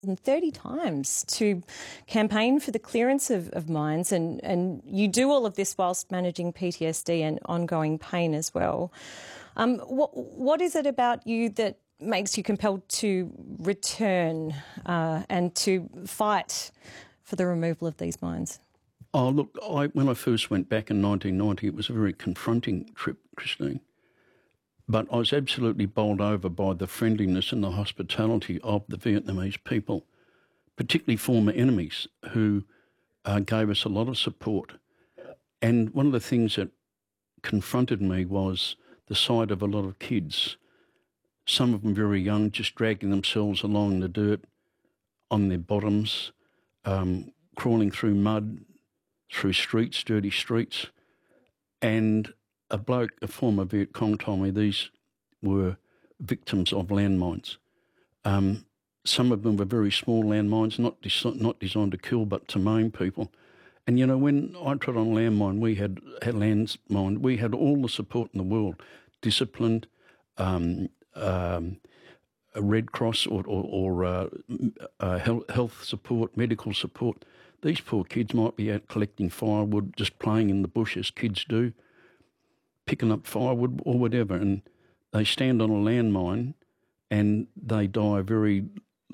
30 times to campaign for the clearance of mines, and you do all of this whilst managing PTSD and ongoing pain as well. What is it about you that makes you compelled to return and to fight for the removal of these mines? Oh, look, when I first went back in 1990, it was a very confronting trip, Christine. But I was absolutely bowled over by the friendliness and the hospitality of the Vietnamese people, particularly former enemies who gave us a lot of support. And one of the things that confronted me was the sight of a lot of kids, some of them very young, just dragging themselves along the dirt on their bottoms, crawling through mud, through streets, dirty streets. And a bloke, a former Viet Cong, told me these were victims of landmines. Some of them were very small landmines, not designed to kill but to maim people. And, you know, when I trod on landmine, we had landmine, we had all the support in the world, disciplined, a Red Cross or health support, medical support. These poor kids might be out collecting firewood, just playing in the bush as kids do, picking up firewood or whatever, and they stand on a landmine and they die a very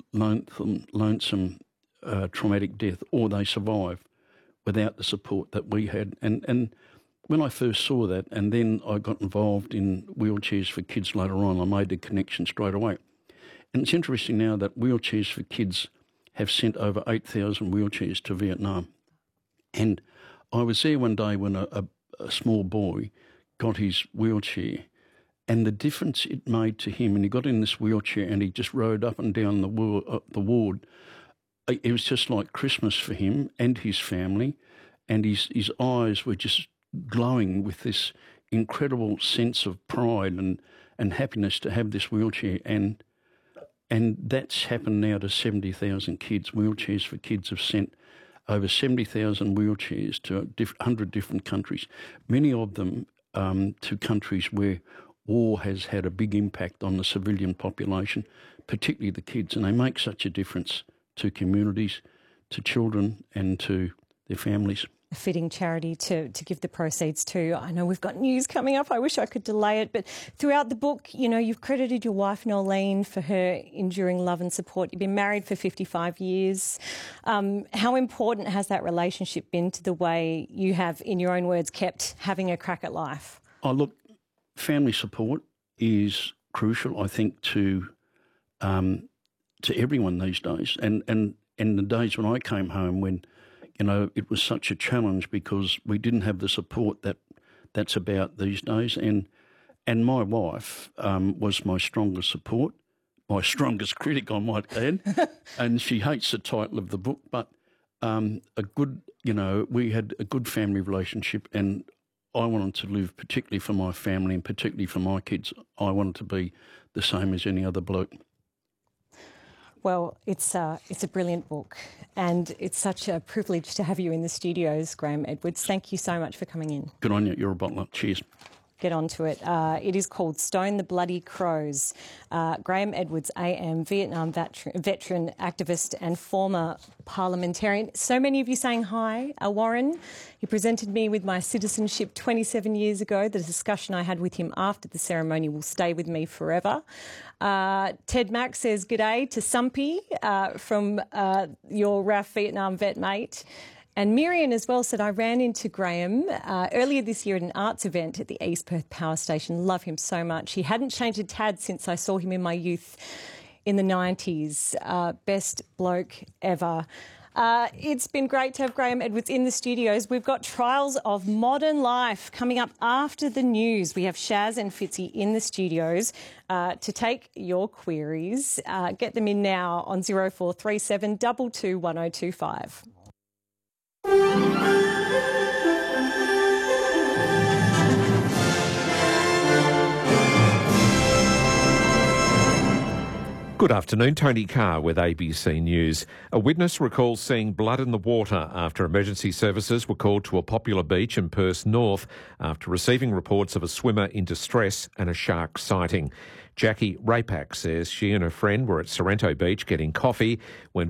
lonesome, traumatic death, or they survive without the support that we had. And when I first saw that, and then I got involved in wheelchairs for kids later on, I made the connection straight away. And it's interesting now that Wheelchairs for Kids have sent over 8,000 wheelchairs to Vietnam. And I was there one day when a small boy got his wheelchair, and the difference it made to him, and he got in this wheelchair and he just rode up and down the ward. It was just like Christmas for him and his family, and his eyes were just glowing with this incredible sense of pride and happiness to have this wheelchair. And that's happened now to 70,000 kids. Wheelchairs for Kids have sent over 70,000 wheelchairs to 100 different countries, many of them to countries where war has had a big impact on the civilian population, particularly the kids. And they make such a difference to communities, to children and to their families. A fitting charity to give the proceeds to. I know we've got news coming up. I wish I could delay it. But throughout the book, you know, you've credited your wife, Nolene, for her enduring love and support. You've been married for 55 years. How important has that relationship been to the way you have, in your own words, kept having a crack at life? Oh, look, family support is crucial, I think, to everyone these days. And in the days when I came home, when you know, it was such a challenge because we didn't have the support that's about these days. And my wife was my strongest support, my strongest critic, I might add. And she hates the title of the book, but we had a good family relationship, and I wanted to live, particularly for my family and particularly for my kids, I wanted to be the same as any other bloke. Well, it's a brilliant book, and it's such a privilege to have you in the studios, Graeme Edwards. Thank you so much for coming in. Good on you. You're a bottler. Cheers. Get on to it. It is called Stone the Bloody Crows. Graeme Edwards, AM, Vietnam veteran, activist and former parliamentarian. So many of you saying hi. Warren, he presented me with my citizenship 27 years ago. The discussion I had with him after the ceremony will stay with me forever. Ted Mack says g'day to Sumpy from your RAF Vietnam vet mate. And Miriam as well said, I ran into Graeme earlier this year at an arts event at the East Perth Power Station. Love him so much. He hadn't changed a tad since I saw him in my youth in the 90s. Best bloke ever. It's been great to have Graeme Edwards in the studios. We've got Trials of Modern Life coming up after the news. We have Shaz and Fitzy in the studios to take your queries. Get them in now on 0437 22 1025. Good afternoon, Tony Carr with ABC News. A witness recalls seeing blood in the water after emergency services were called to a popular beach in Perth North after receiving reports of a swimmer in distress and a shark sighting. Jackie Rapak says she and her friend were at Sorrento Beach getting coffee when